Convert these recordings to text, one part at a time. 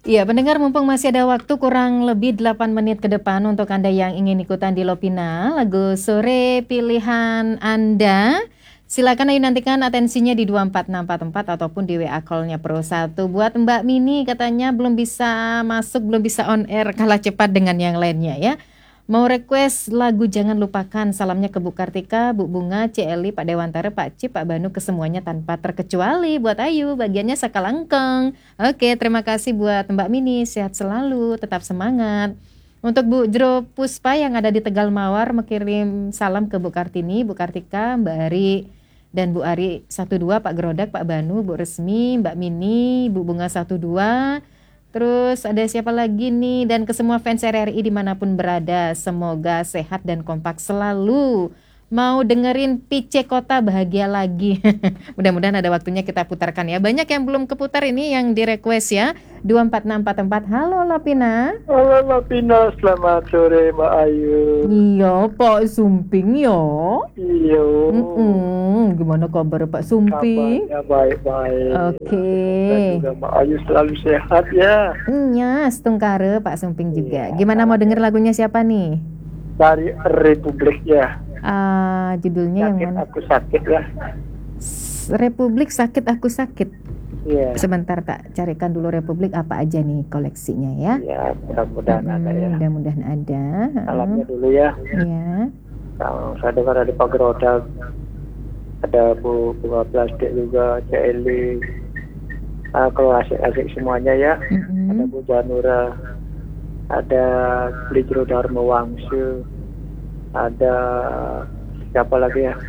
Iya, pendengar, mumpung masih ada waktu kurang lebih 8 menit ke depan untuk Anda yang ingin ikutan di Lovina, lagu sore pilihan Anda. Silakan ayo nantikan atensinya di 24644 ataupun di WA call-nya Pro 1. Buat Mbak Mini katanya belum bisa masuk, belum bisa on air, kalah cepat dengan yang lainnya ya. Mau request lagu Jangan Lupakan, salamnya ke Bu Kartika, Bu Bunga, Celi, Pak Dewantara, Pak Cip, Pak Banu, ke semuanya tanpa terkecuali. Buat Ayu, bagiannya Sakalangkeng. Oke, terima kasih buat Mbak Mini, sehat selalu, tetap semangat. Untuk Bu Jero Puspa yang ada di Tegal Mawar, mengirim salam ke Bu Kartini, Bu Kartika, Mbak Ari, dan Bu Ari 12, Pak Gerodak, Pak Banu, Bu Resmi, Mbak Mini, Bu Bunga 12. Terus ada siapa lagi nih, dan ke semua fans RRI dimanapun berada, semoga sehat dan kompak selalu. Mau dengerin Pice Kota Bahagia Lagi. Mudah-mudahan ada waktunya kita putarkan ya. Banyak yang belum keputar ini yang di request ya. 24644. Halo Lapina. Halo Lapina, selamat sore Mbak Ayu. Iya Pak Sumping ya. Iya. Gimana kabar Pak Sumping? Kabarnya baik-baik. Oke. Dan juga Mbak Ayu selalu sehat ya. Iya, setungkare Pak Sumping juga. Gimana, mau denger lagunya siapa nih? Dari Republik ya. Judulnya Sakit yang mana? aku sakit ya. Republik Sakit Aku Sakit. Iya. Sebentar, tak carikan dulu Republik apa aja nih koleksinya ya. Ya, mudah-mudahan ada ya. Mudah-mudahan ada. Salamnya dulu ya. Iya. Saya dengar ada Pak Gerodak, ada Bu Bunga Plastik juga, Celi. Kalau asik-asik semuanya ya. Ada Bu Janura, ada Blijro Dharma Wangsu, ada siapa lagi ya?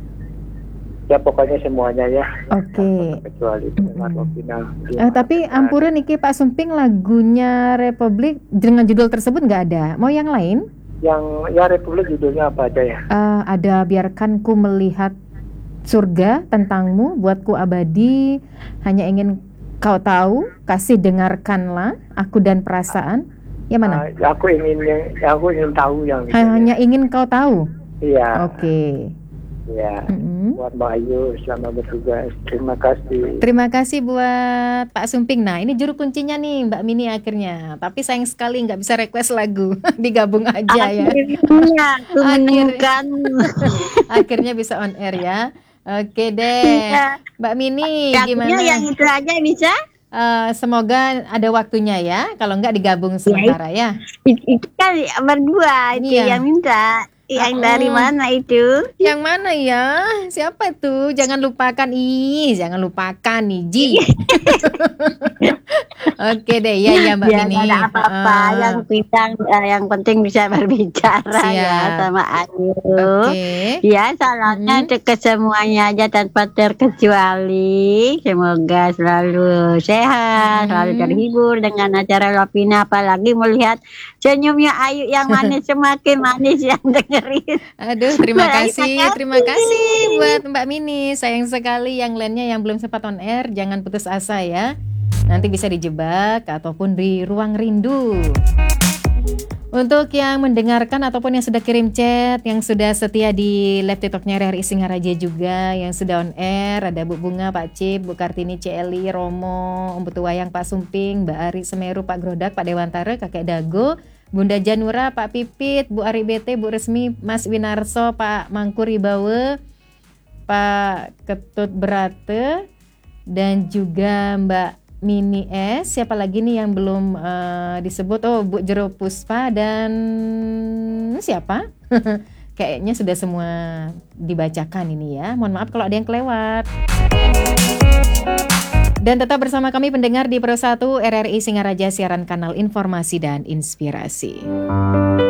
Ya pokoknya semuanya ya. Oke. Kecuali pendengar Lovina. Tapi ampura niki Pak Sumping, lagunya Republik dengan judul tersebut nggak ada. Mau yang lain? Yang ya Republik judulnya apa aja ya? Ada Biarkan Ku Melihat Surga Tentangmu, Buatku Abadi, Hanya Ingin Kau Tahu, Kasih Dengarkanlah, Aku dan Perasaan. Yang mana? Aku ingin tahu yang gitu. Hanya Ingin Kau Tahu. Iya. Oke. Ya. Buat Mbak Ayu, selamat bertugas. Terima kasih. Terima kasih buat Pak Sumping. Nah, ini juru kuncinya nih Mbak Mini akhirnya. Tapi sayang sekali nggak bisa request lagu. Digabung aja ya. Akhirnya bisa on air ya. Oke deh. Mbak Mini, gimana? Yang itu aja bisa? Semoga ada waktunya ya. Kalau nggak digabung sementara ya. Itu kan berdua itu yang minta. Yang dari mana itu? Yang mana ya? Siapa itu? Jangan lupakan. Jangan lupakan nih, Ji. Oke deh, ya Mbak Mini. Tidak ada apa-apa, yang penting bisa berbicara ya sama Ayu. Ya, salamnya ke semuanya aja tanpa terkecuali. Semoga selalu sehat, selalu terhibur dengan acara Lovina, apalagi melihat senyumnya Ayu yang manis, semakin manis yang dengerin. Aduh, terima kasih buat Mbak Mini. Sayang sekali yang lainnya yang belum sempat on air, jangan putus asa ya. Nanti bisa dijebak ataupun di ruang rindu. Untuk yang mendengarkan ataupun yang sudah kirim chat, yang sudah setia di live TikToknya RRI Singaraja juga, yang sudah on air, ada Bu Bunga, Pak Cip, Bu Kartini, Celi, Romo, Om Betu Wayang, Pak Sumping, Mbak Ari Semeru, Pak Gerodak, Pak Dewantara, Kakek Dago, Bunda Janura, Pak Pipit, Bu Ari BT, Bu Resmi, Mas Winarso, Pak Mangkuri Bawe, Pak Ketut Berate, dan juga Mbak Mini S. Siapa lagi nih yang belum disebut? Oh, Bu Jero Puspa dan siapa? Kayaknya sudah semua dibacakan ini ya. Mohon maaf kalau ada yang kelewat. Dan tetap bersama kami pendengar di Pro 1 RRI Singaraja, siaran kanal informasi dan inspirasi.